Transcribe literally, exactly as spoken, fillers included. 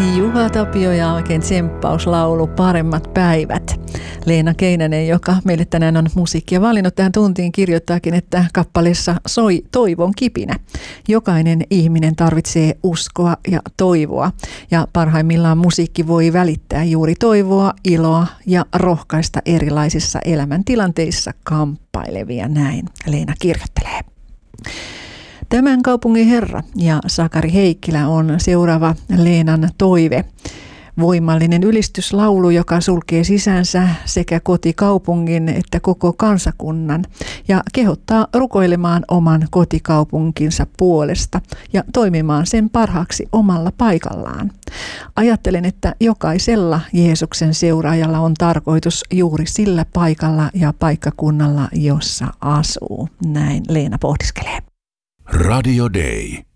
Juha Tapio ja oikein tsemppauslaulu Paremmat päivät. Leena Keinänen, joka meille tänään on musiikkia valinnut tähän tuntiin, kirjoittaakin, että kappaleessa soi toivon kipinä. Jokainen ihminen tarvitsee uskoa ja toivoa, ja parhaimmillaan musiikki voi välittää juuri toivoa, iloa ja rohkaista erilaisissa elämäntilanteissa kamppailevia. Näin Leena kirjoittelee. Tämän kaupungin herra ja Sakari Heikkilä on seuraava Leenan toive. Voimallinen ylistyslaulu, joka sulkee sisänsä sekä kotikaupungin että koko kansakunnan ja kehottaa rukoilemaan oman kotikaupunkinsa puolesta ja toimimaan sen parhaaksi omalla paikallaan. Ajattelen, että jokaisella Jeesuksen seuraajalla on tarkoitus juuri sillä paikalla ja paikkakunnalla, jossa asuu. Näin Leena pohdiskelee. Radio Day.